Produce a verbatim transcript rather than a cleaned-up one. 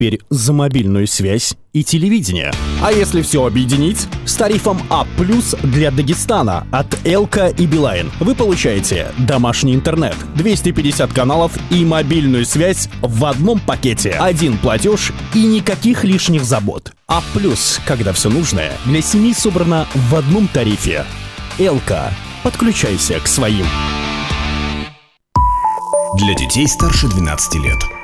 теперь за мобильную связь и телевидение. А если все объединить, с тарифом А плюс для Дагестана от Элка и Билайн вы получаете домашний интернет, двести пятьдесят каналов и мобильную связь в одном пакете. Один платеж и никаких лишних забот. А плюс, когда все нужное для семьи собрано в одном тарифе. Элка. Подключайся к своим. Для детей старше двенадцати лет.